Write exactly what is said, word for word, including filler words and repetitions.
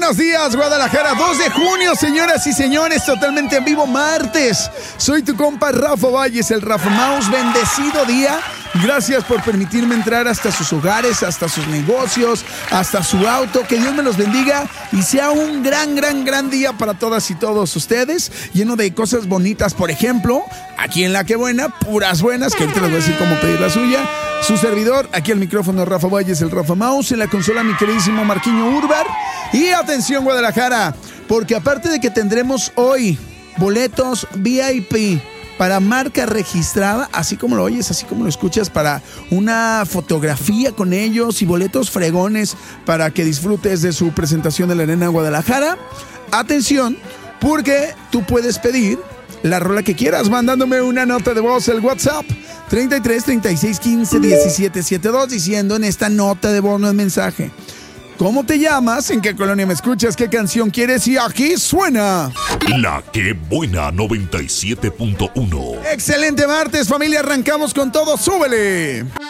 buenos días, Guadalajara. dos de junio, señoras y señores, totalmente en vivo, martes. Soy tu compa Rafa Valles, el Rafa Mouse. Bendecido día. Gracias por permitirme entrar hasta sus hogares, hasta sus negocios, hasta su auto. Que Dios me los bendiga y sea un gran, gran, gran día para todas y todos ustedes, lleno de cosas bonitas. Por ejemplo, aquí en La Que Buena, puras buenas, que ahorita les voy a decir cómo pedir la suya. Su servidor, aquí al micrófono Rafa Valles, el Rafa Mouse. En la consola, mi queridísimo Marquiño Urbar. Y atención, Guadalajara, porque aparte de que tendremos hoy boletos V I P para marca registrada, así como lo oyes, así como lo escuchas, para una fotografía con ellos y boletos fregones para que disfrutes de su presentación de la Arena Guadalajara. Atención, porque tú puedes pedir la rola que quieras mandándome una nota de voz al WhatsApp treinta y tres, treinta y seis, quince, diecisiete, setenta y dos, diciendo en esta nota de voz, no es mensaje, ¿cómo te llamas? ¿En qué colonia me escuchas? ¿Qué canción quieres? Y aquí suena La Que Buena noventa y siete punto uno. Excelente martes, familia. Arrancamos con todo. ¡Súbele!